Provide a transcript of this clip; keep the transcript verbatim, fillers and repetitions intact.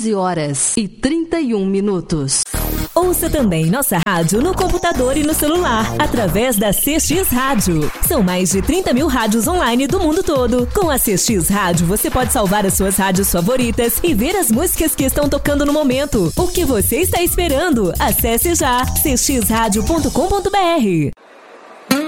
quatorze horas e trinta e um minutos. Ouça também nossa rádio no computador e no celular, através da C X Rádio. São mais de trinta mil rádios online do mundo todo. Com a C X Rádio, você pode salvar as suas rádios favoritas e ver as músicas que estão tocando no momento. O que você está esperando? Acesse já c x rádio ponto com ponto b r.